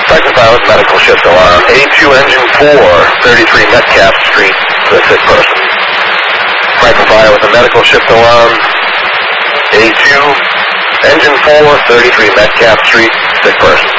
Franklin Pilot, medical shift alarm. A2 engine 4, 33 Metcalf Street, to a sick person. Franklin Pilot with a medical shift alarm. A2 engine 4, 33 Metcalf Street, sick person.